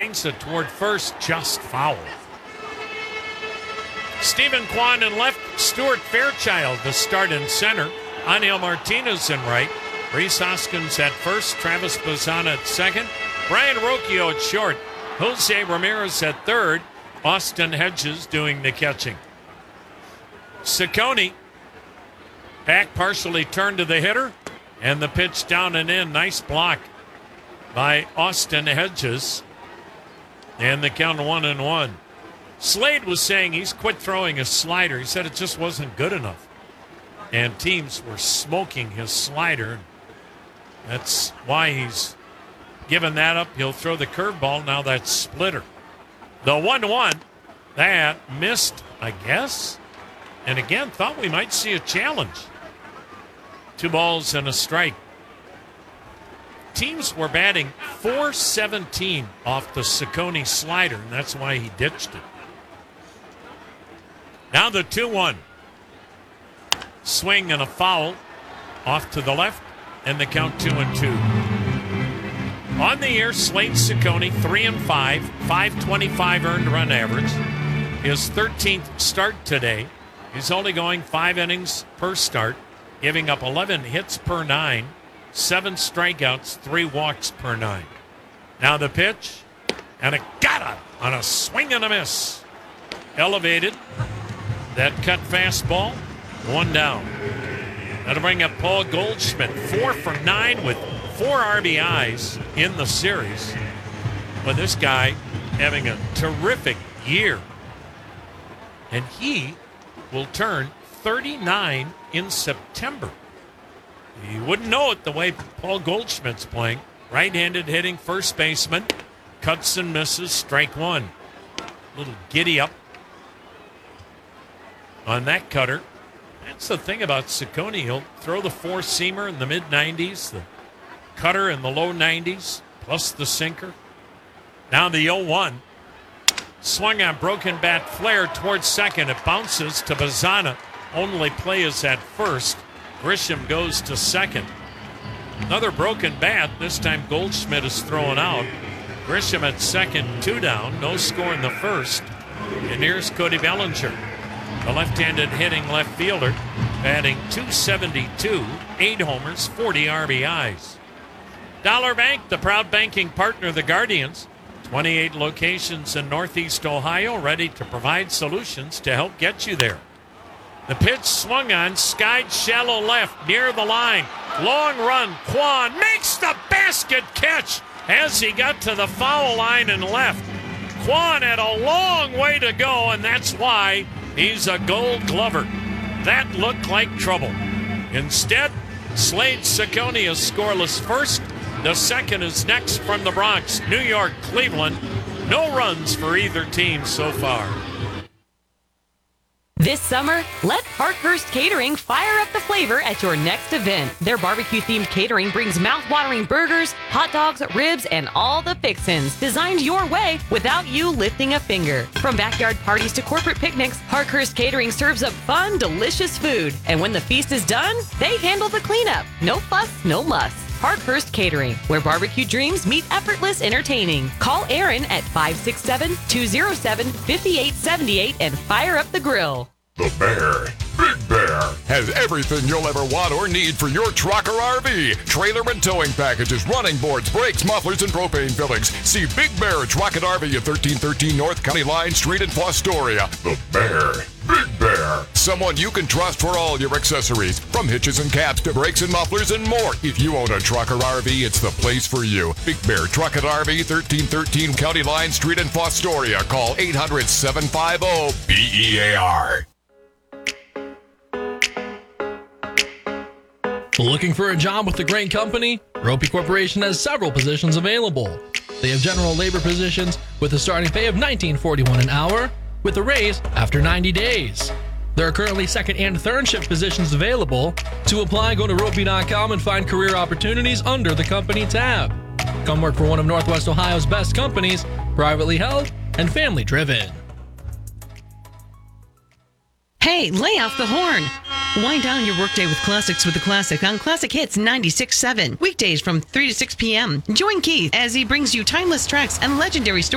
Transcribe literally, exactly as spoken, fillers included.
banks it toward first, just foul. Stephen Kwan in left, Stuart Fairchild to start in center, Aniel Martinez in right, Rhys Hoskins at first, Travis Bazzana at second, Brian Rocchio at short, Jose Ramirez at third, Austin Hedges doing the catching. Ciccone back partially turned to the hitter, and the pitch down and in. Nice block by Austin Hedges. And the count one and one. Slade was saying he's quit throwing his slider. He said it just wasn't good enough. And teams were smoking his slider. That's why he's given that up. He'll throw the curveball. Now that's splitter. The one one, that missed, I guess. And again, thought we might see a challenge. Two balls and a strike. Teams were batting four seventeen off the Ciccone slider, and that's why he ditched it. Now the two one. Swing and a foul off to the left, and the count two and two. On the year, Slade Ciccone, three and five, five twenty-five earned run average. His thirteenth start today. He's only going five innings per start, giving up eleven hits per nine, seven strikeouts, three walks per nine. Now the pitch, and a got it on a swing and a miss. Elevated, that cut fastball, one down. That'll bring up Paul Goldschmidt, four for nine with four R B Is in the series. But this guy having a terrific year. And he will turn thirty-nine in September. You wouldn't know it the way Paul Goldschmidt's playing. Right-handed hitting first baseman. Cuts and misses, strike one. Little giddy up on that cutter. That's the thing about Ciccone. He'll throw the four-seamer in the mid nineties, the cutter in the low nineties, plus the sinker. Now the oh one. Swung on broken bat flare towards second. It bounces to Bazzana. Only play is at first. Grisham goes to second. Another broken bat. This time Goldschmidt is thrown out. Grisham at second, two down. No score in the first. And here's Cody Bellinger, the left-handed hitting left fielder, batting two seventy-two, eight homers, forty R B Is. Dollar Bank, the proud banking partner of the Guardians. twenty-eight locations in Northeast Ohio, ready to provide solutions to help get you there. The pitch swung on, skied shallow left, near the line. Long run, Kwan makes the basket catch as he got to the foul line and left. Kwan had a long way to go, and that's why he's a Gold Glover. That looked like trouble. Instead, Slade Ciccone is scoreless first. The second is next from the Bronx, New York, Cleveland. No runs for either team so far. This summer, let Parkhurst Catering fire up the flavor at your next event. Their barbecue-themed catering brings mouth-watering burgers, hot dogs, ribs, and all the fixins designed your way without you lifting a finger. From backyard parties to corporate picnics, Parkhurst Catering serves up fun, delicious food. And when the feast is done, they handle the cleanup. No fuss, no muss. Parkhurst Catering, where barbecue dreams meet effortless entertaining. Call Aaron at five six seven, two oh seven, five eight seven eight and fire up the grill. The Bear, Big Bear, has everything you'll ever want or need for your truck or R V. Trailer and towing packages, running boards, brakes, mufflers, and propane fillings. See Big Bear Truck and R V at thirteen thirteen North County Line Street in Fostoria. The Bear, Big Bear, someone you can trust for all your accessories, from hitches and caps to brakes and mufflers and more. If you own a truck or R V, it's the place for you. Big Bear Truck and R V, thirteen thirteen County Line Street in Fostoria. Call eight hundred, seven five zero, B E A R. Looking for a job with a great company? Ropey Corporation has several positions available. They have general labor positions with a starting pay of nineteen forty-one an hour, with a raise after ninety days. There are currently second and third shift positions available. To apply, go to ropey dot com and find career opportunities under the company tab. Come work for one of Northwest Ohio's best companies, privately held and family driven. Hey, lay off the horn. Wind down your workday with classics with the classic on Classic Hits ninety-six point seven. Weekdays from three to six p.m. Join Keith as he brings you timeless tracks and legendary stories.